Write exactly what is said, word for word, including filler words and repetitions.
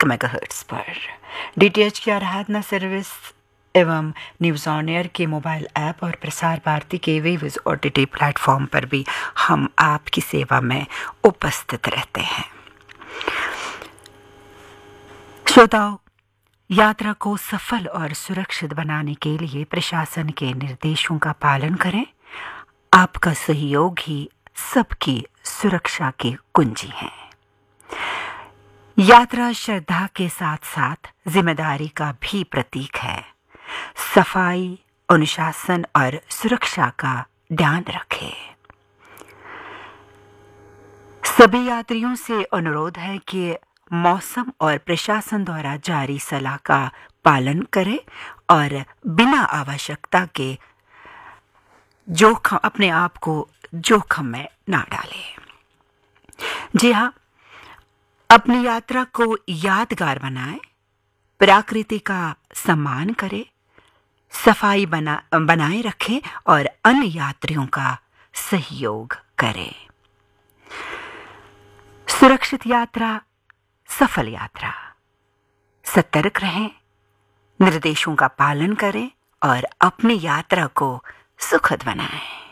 Megahertz पर। DTH की आराधना service एवं न्यूज़ ऑन एयर के मोबाइल ऐप और प्रसार भारती के वेव्स ओटीटी प्लेटफॉर्म पर भी हम आपकी सेवा में उपस्थित रहते हैं। श्रोताओ, यात्रा को सफल और सुरक्षित बनाने के लिए प्रशासन के निर्देशों का पालन करें। आपका सहयोग ही सबकी सुरक्षा की कुंजी है। यात्रा श्रद्धा के साथ साथ जिम्मेदारी का भी प्रतीक है। सफाई, अनुशासन और सुरक्षा का ध्यान रखें। सभी यात्रियों से अनुरोध है कि मौसम और प्रशासन द्वारा जारी सलाह का पालन करें और बिना आवश्यकता के जोखिम अपने आप को जोखिम में ना डालें। जी हाँ, अपनी यात्रा को यादगार बनाएं, प्रकृति का सम्मान करें, सफाई बना बनाए रखें और अन्य यात्रियों का सहयोग करें। सुरक्षित यात्रा, सफल यात्रा। सतर्क रहें, निर्देशों का पालन करें और अपनी यात्रा को सुखद बनाएं।